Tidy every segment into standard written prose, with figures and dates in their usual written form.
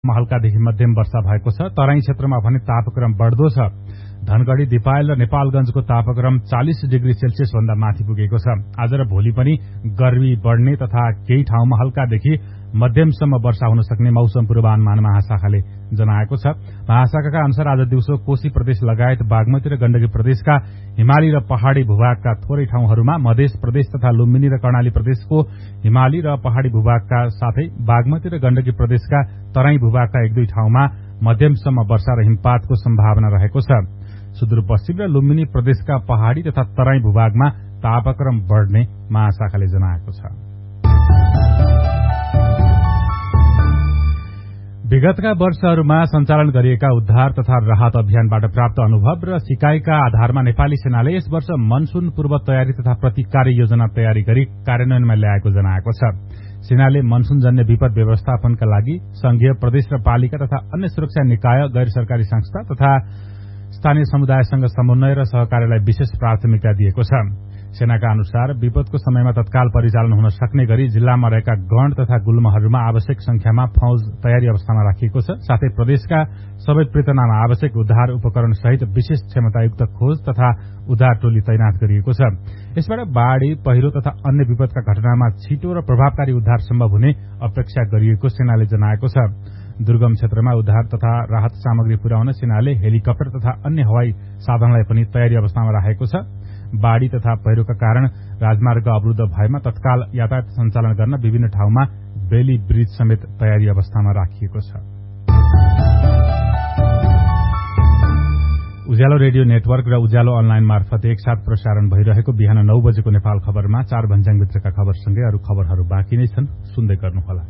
हल्कादेखि मध्यम वर्षा भएको छ। तराई क्षेत्रमा भने तापक्रम बढ्दो छ। धनगढ़ी, दिपायल र नेपालगंजको तापक्रम 40 डिग्री सेल्सियस भन्दा माथि पुगेको छ। आज र भोलि पनि गर्मी बढ्ने तथा केही ठाउँमा हल्कादेखि मध्यमसम्म वर्षा हुन सक्ने मौसम पूर्वानुमान महाशाखाले जनाएको छ। महाशाखाका अनुसार आज दिउँसो कोशी प्रदेश लगायत बागमती र गण्डकी प्रदेशका हिमाली र पहाड़ी भूभागका थोरै ठाउँहरूमा, मध्य प्रदेश तथा लुम्बिनी र कर्णाली प्रदेशको हिमाली र पहाड़ी भूभागका साथै बागमती र गण्डकी प्रदेशका तराई भूभागका एक दुई ठाउँमा मध्यमसम्म वर्षा र हिमपातको सम्भावना रहेको छ। सुदूरपश्चिम र लुम्बिनी प्रदेशका पहाड़ी तथा तराई भूभागमा तापक्रम बढ्ने महाशाखाले जनाएको छ। विगतका वर्षहरूमा सञ्चालन गरिएका उद्धार तथा राहत अभियानबाट प्राप्त अनुभव र सिकाइका आधारमा नेपाली सेनाले यस वर्ष मनसून पूर्व तयारी तथा प्रतिकारी योजना तयारी गरी कार्यान्वयनमा ल्याएको जनाएको छ। सेनाले मनसूनजन्य विपद व्यवस्थापनका लागि संघीय, प्रदेश र पालिका तथा अन्य सुरक्षा निकाय, गैर सरकारी संस्था तथा स्थानीय समुदायसँग समन्वय र सहकार्यलाई विशेष प्राथमिकता दिएको छ। सेनाका अनुसार विपदको समयमा तत्काल परिचालन हुन सक्ने गरी जिल्लामा रहेका गण तथा गुल्महरूमा आवश्यक संख्यामा फौज तयारी अवस्थामा राखिएको छ। साथै प्रदेशका सबै प्रेतनामा आवश्यक उद्धार उपकरण सहित विशेष क्षमतायुक्त खोज तथा उद्धार टोली तैनाथ गरिएको छ। यसबाट बाढ़ी, पहिरो तथा अन्य विपदका घटनामा छिटो र प्रभावकारी उद्धार सम्भव हुने अपेक्षा गरिएको सेनाले जनाएको छ। दुर्गम क्षेत्रमा उद्धार तथा राहत सामग्री पुर्याउन सेनाले हेलिकप्टर तथा अन्य हवाई साधनलाई पनि तयारी अवस्थामा राखेको छ। बाढ़ी तथा पहिरोका कारण राजमार्ग अवरुद्ध भएमा तत्काल यातायात सञ्चालन गर्न विभिन्न ठाउँमा बेली ब्रिज समेत तयारी अवस्थामा राखिएको छ। उज्यालो रेडियो नेटवर्क र उज्यालो अनलाइन मार्फत एकसाथ प्रसारण भइरहेको बिहान 9 बजेको नेपाल खबरमा 4 भन्ज्याङभित्रका खबरसँगै अरू खबरहरू बाँकी नै छन्, सुन्दै गर्नुहोला।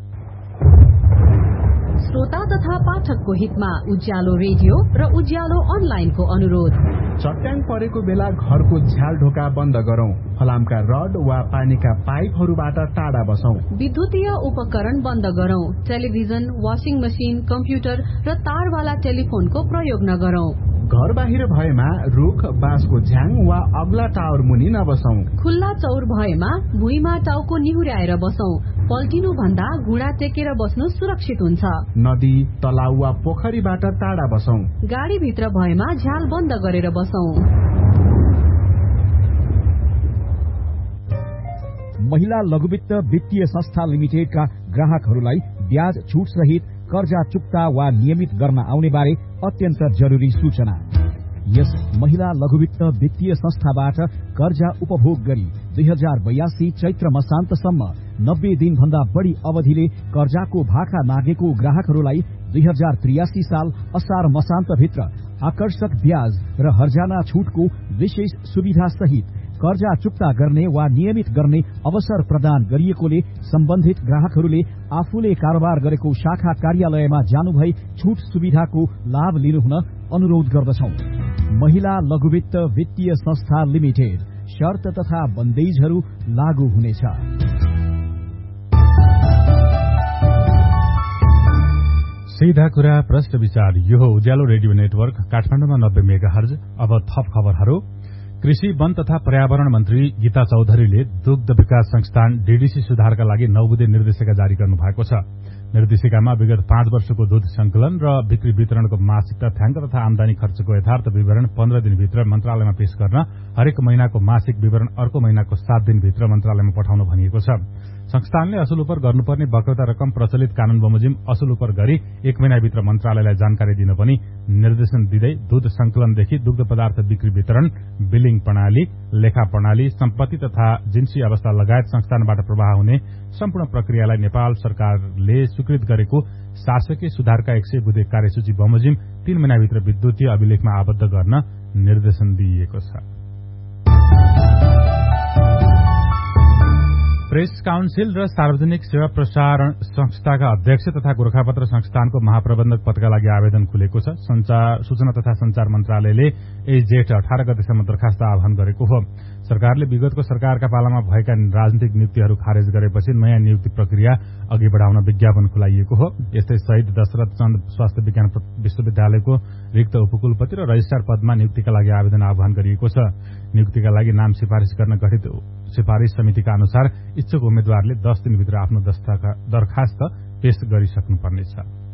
श्रोता तथा पाठकको हितमा उज्यालो रेडियो र उज्यालो अनलाइनको अनुरोध। चट्याङ परेको बेला घरको झ्याल ढोका बन्द गरौं। फलामका रड वा पानीका पाइपहरूबाट टाढा बसौं। विद्युतीय उपकरण बन्द गरौं। टेलिभिजन, वाशिङ मशिन, कम्प्युटर र तारवाला टेलिफोनको प्रयोग नगरौं। घर बाहिर भएमा रुख, बाँसको झ्याङ वा अग्ला टावर मुनि नबसौं। खुल्ला चौर भएमा भुइँमा टाउको निहुर्याएर बसौं। पल्टिनु भन्दा घुँडा टेकेर बस्नु सुरक्षित हुन्छ। नदी, तलाउ वा पोखरीबाट टाढा बसौं। गाडी भित्र भएमा झ्याल बन्द गरेर बसौं। महिला लघुवित्त वित्तीय संस्था लिमिटेडका ग्राहकहरूलाई ब्याज छुट सहित कर्जा चुक्ता वा नियमित गर्न आउने बारे अत्यन्त जरुरी सूचना। यस महिला लघुवित्त वित्तीय संस्थाबाट कर्जा उपभोग गरी 2082 चैत्र मसान्तसम्म 90 दिन भन्दा बढ़ी अवधिले कर्जाको भाका मागेको ग्राहकहरूलाई 2083 साल असार मसान्तभित्र आकर्षक ब्याज र हर्जाना छुटको विशेष सुविधा सहित कर्जा चुक्ता गर्ने वा नियमित गर्ने अवसर प्रदान गरिएकोले सम्बन्धित ग्राहकहरूले आफूले कारोबार गरेको शाखा कार्यालयमा जानुभई छुट सुविधाको लाभ लिनुहुन अनुरोध गर्दछौं। महिला लघुवित्त वित्तीय संस्था लिमिटेड। शर्त तथा बन्देजहरू लागू हुनेछ। सीधा कुरा, प्रश्न विचार। यो हो उज्यालो रेडियो नेटवर्क काठमाडौँमा 90 मेगाहर्ज। अब थप खबरहरू। कृषि, वन तथा पर्यावरण मन्त्री गीता चौधरीले दुग्ध विकास संस्थान डीडीसी सुधारका लागि 9 बुँदे निर्देशिका जारी गर्नु भएको छ। निर्देशिकामा विगत 5 वर्षको दूध संकलन र बिक्री वितरणको मासिक तथ्याङ्क तथा आमदानी खर्चको यथार्थ विवरण 15 दिनभित्र मन्त्रालयमा पेश गर्न, हरेक महिनाको मासिक विवरण अर्को महिनाको 7 दिनभित्र मन्त्रालयमा पठाउनु भनिएको छ। संस्थानले असुल उपर गर्नुपर्ने बकौता रकम प्रचलित कानून बमोजिम असुल उपर गरी 1 महिनाभित्र मन्त्रालयलाई जानकारी दिन पनि निर्देशन दिँदै दूध संकलनदेखि दुग्ध पदार्थ बिक्री वितरण, बिलिङ प्रणाली, लेखा प्रणाली, सम्पत्ति तथा जिन्सी अवस्था लगायत संस्थानबाट प्रवाह हुने सम्पूर्ण प्रक्रियालाई नेपाल सरकारले स्वीकृत गरेको शासकीय सुधारका 100 बुँदे कार्यसूची बमोजिम 3 महिनाभित्र विद्युतीय अभिलेखमा आबद्ध गर्न निर्देशन दिइएको छ। प्रेस काउन्सिल र सार्वजनिक सेवा प्रसारण संस्थाका अध्यक्ष तथा गोरखापत्र संस्थानको महाप्रबन्धक पदका लागि आवेदन खुलेको छ। सूचना तथा संचार मन्त्रालयले यही जेठ 18 गतेसम्म दरखास्त आह्वान गरेको हो। सरकारले विगतको सरकारका पालामा भएका राजनीतिक नियुक्तिहरू खारेज गरेपछि नयाँ नियुक्ति प्रक्रिया अघि बढाउन विज्ञापन खुलाइएको हो। यस्तै शहीद दशरथ चन्द स्वास्थ्य विज्ञान विश्वविद्यालयको रिक्त उपकुलपति र रजिस्ट्रार पदमा नियुक्तिका लागि आवेदन आह्वान गरिएको छ। नियुक्तिका लागि नाम सिफारिस गर्न गठित सिफारिस समितिका अनुसार इच्छुक उम्मेद्वारले 10 दिनभित्र आफ्नो दरखास्त पेश गरिसक्नुपर्नेछ।